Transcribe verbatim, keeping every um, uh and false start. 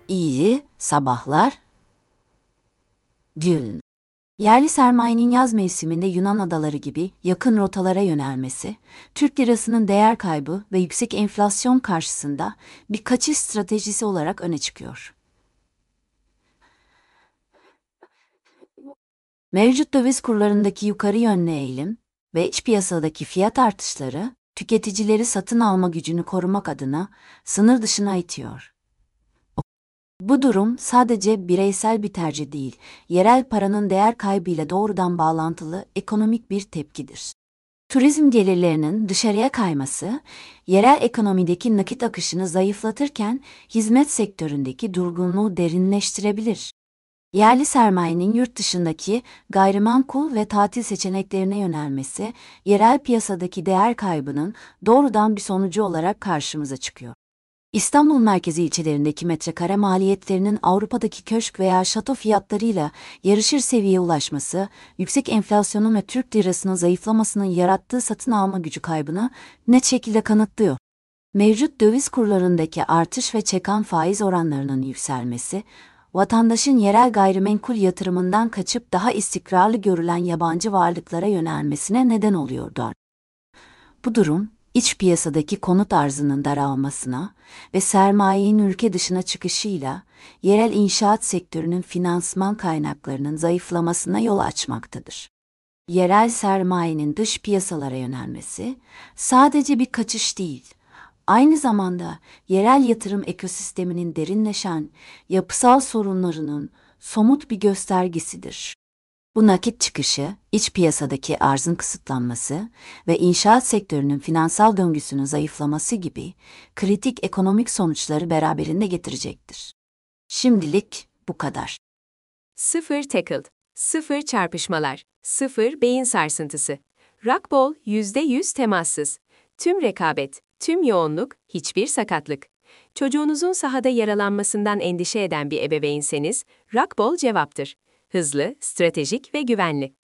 İyi sabahlar. Gün. Yerli sermayenin yaz mevsiminde Yunan adaları gibi yakın rotalara yönelmesi, Türk lirasının değer kaybı ve yüksek enflasyon karşısında bir kaçış stratejisi olarak öne çıkıyor. Mevcut döviz kurlarındaki yukarı yönlü eğilim ve iç piyasadaki fiyat artışları, tüketicileri satın alma gücünü korumak adına sınır dışına itiyor. Bu durum sadece bireysel bir tercih değil, yerel paranın değer kaybıyla doğrudan bağlantılı ekonomik bir tepkidir. Turizm gelirlerinin dışarıya kayması, yerel ekonomideki nakit akışını zayıflatırken hizmet sektöründeki durgunluğu derinleştirebilir. Yerli sermayenin yurt dışındaki gayrimenkul ve tatil seçeneklerine yönelmesi, yerel piyasadaki değer kaybının doğrudan bir sonucu olarak karşımıza çıkıyor. İstanbul merkezi ilçelerindeki metrekare maliyetlerinin Avrupa'daki köşk veya şato fiyatlarıyla yarışır seviyeye ulaşması, yüksek enflasyonun ve Türk lirasının zayıflamasının yarattığı satın alma gücü kaybını net şekilde kanıtlıyor. Mevcut döviz kurlarındaki artış ve çekan faiz oranlarının yükselmesi, vatandaşın yerel gayrimenkul yatırımından kaçıp daha istikrarlı görülen yabancı varlıklara yönelmesine neden oluyordu. Bu durum, iç piyasadaki konut arzının daralmasına ve sermayenin ülke dışına çıkışıyla yerel inşaat sektörünün finansman kaynaklarının zayıflamasına yol açmaktadır. Yerel sermayenin dış piyasalara yönelmesi sadece bir kaçış değil, aynı zamanda yerel yatırım ekosisteminin derinleşen yapısal sorunlarının somut bir göstergesidir. Bu nakit çıkışı, iç piyasadaki arzın kısıtlanması ve inşaat sektörünün finansal döngüsünün zayıflaması gibi kritik ekonomik sonuçları beraberinde getirecektir. Şimdilik bu kadar. Sıfır tackle, sıfır çarpışmalar, sıfır beyin sarsıntısı. Rockball yüzde yüz temassız. Tüm rekabet, tüm yoğunluk, hiçbir sakatlık. Çocuğunuzun sahada yaralanmasından endişe eden bir ebeveynseniz, Rockball cevaptır. Hızlı, stratejik ve güvenli.